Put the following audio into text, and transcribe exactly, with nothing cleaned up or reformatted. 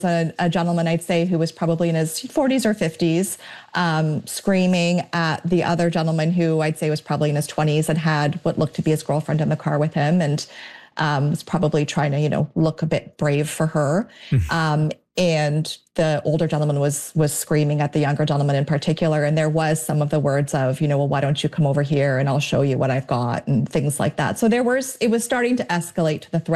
a, a gentleman, I'd say, who was probably in his forties or fifties, um, screaming at the other gentleman who I'd say was probably in his twenties and had what looked to be his girlfriend in the car with him, and um, was probably trying to, you know, look a bit brave for her. um, and the older gentleman was was screaming at the younger gentleman in particular. And there was some of the words of, you know, well, why don't you come over here and I'll show you what I've got and things like that. So there was, it was starting to escalate to the threat